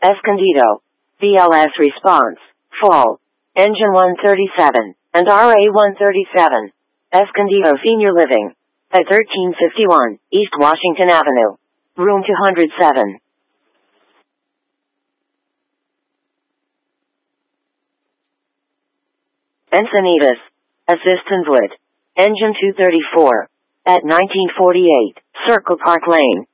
Escondido. BLS response. Fall. Engine 137 and RA 137. Escondido Senior Living. At 1351 East Washington Avenue. Room 207. Encinitas. Assistance Wood. Engine 234. At 1948 Circle Park Lane.